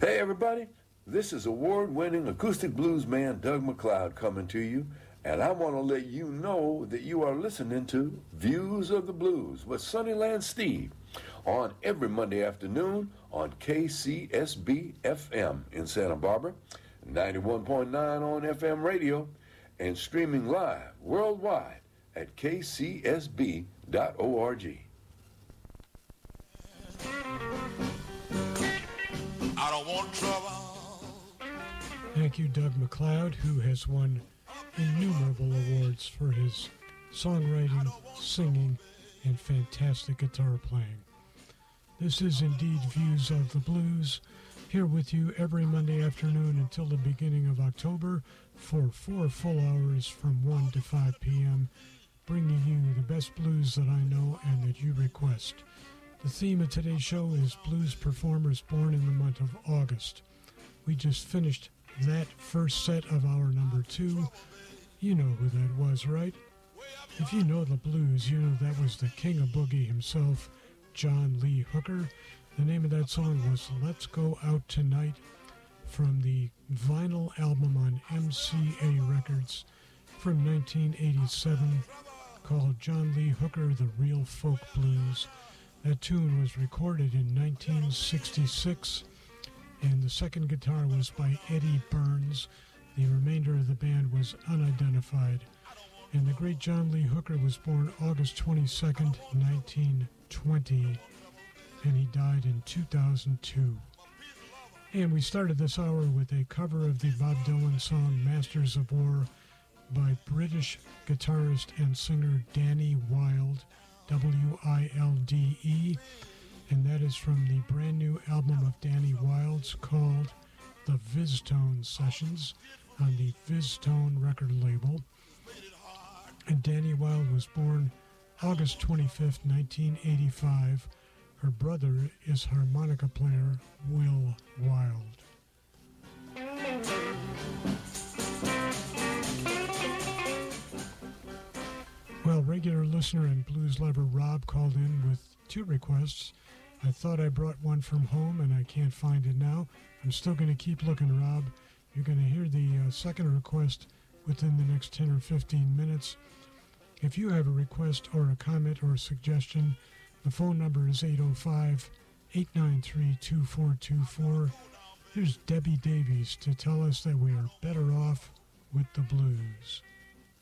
Hey everybody, this is award-winning acoustic blues man Doug MacLeod coming to you, and I want to let you know that you are listening to Views of the Blues with Sunnyland Steve on every Monday afternoon on KCSB-FM in Santa Barbara, 91.9 on FM radio, and streaming live worldwide at kcsb.org. I don't want trouble. Thank you, Doug MacLeod, who has won innumerable awards for his songwriting, singing, and fantastic guitar playing. This is indeed Views of the Blues, here with you every Monday afternoon until the beginning of October for 4 full hours from 1 to 5 p.m., bringing you the best blues that I know and that you request. The theme of today's show is blues performers born in the month of August. We just finished that first set of our number 2. You know who that was, right? If you know the blues, you know that was the king of boogie himself, John Lee Hooker. The name of that song was Let's Go Out Tonight from the vinyl album on MCA Records from 1987 called John Lee Hooker, The Real Folk Blues. That tune was recorded in 1966, and the second guitar was by Eddie Burns. The remainder of the band was unidentified. And the great John Lee Hooker was born August 22nd, 1920, and he died in 2002. And we started this hour with a cover of the Bob Dylan song Masters of War by British guitarist and singer Danny Wilde, W-I-L-D-E, and that is from the brand new album of Danny Wilde's called The Viztone Sessions on the Viztone record label. And Danny Wilde was born August 25th, 1985. Her brother is harmonica player Will Wilde. Well, regular listener and blues lover Rob called in with 2 requests. I thought I brought one from home, and I can't find it now. I'm still going to keep looking, Rob. You're going to hear the second request within the next 10 or 15 minutes. If you have a request or a comment or a suggestion, the phone number is 805-893-2424. Here's Debbie Davies to tell us that we are better off with the blues.